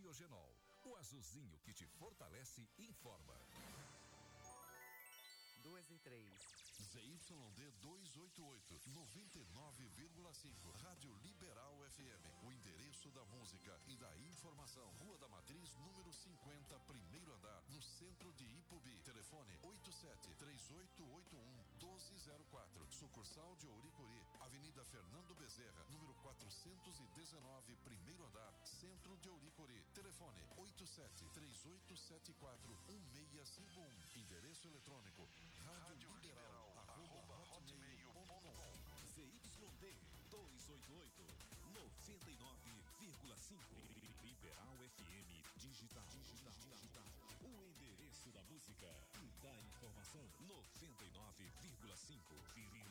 Biogenol, o azulzinho que te fortalece e informa. 2 e 3. ZYD 288, 99,5. Rádio Liberal FM. O endereço da música e da informação. Rua da Matriz, número 50, primeiro andar, no centro de Ipubi. Telefone 87-3881-1204. Sucursal de Ouricuri. Avenida Fernando Bezerra, número 419, primeiro andar, centro de Ouricuri. Telefone 87-3874-1651. Endereço eletrônico Rádio Liberal, @hotmail.com. ZYD 288, 99,5. Liberal FM Digital. O endereço da música e da informação 99,5.